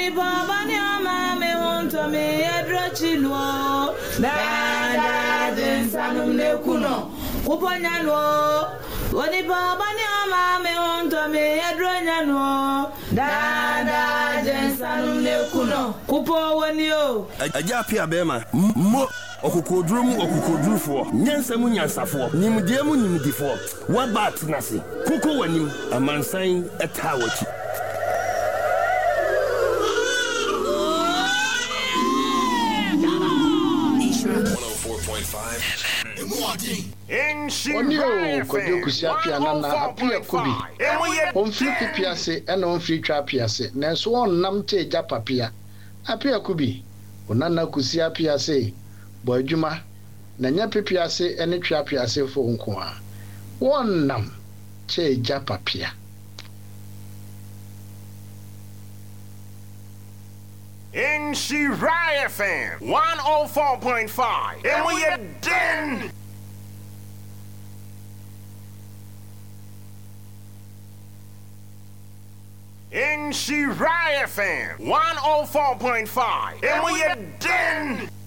Oni baba ni ama me wonto me edrochino. Da jensanum ne kuno. Kuponya no. Oni baba ni ama me wonto me edronyano. Da jensanum ne kuno. Kupo woni o. Aja pia bema. Mo okukodrufo nyansam nyansafo nimdiemu nimdifo wabat nase kuko wanim amansan etawachi Onio kojokusia pia na apia kubi onfiri pipiase ena onfiri twa piase nanso wonnam te japa pia apia kubi onana kusia piase bo adwuma na nya pipiase ene twa piase fo nko a wonnam che japa pia in Shirai FM 104.5 and we are den. In Shirai FM 104.5 and we are den.